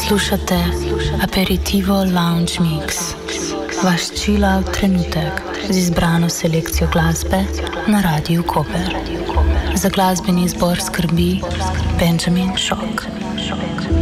Poslušate Aperitivo Lounge Mix, vaš chill-out trenutek z izbrano selekcijo glasbe na Radiu Koper. Za glasbeni izbor skrbi Benjamin Šok.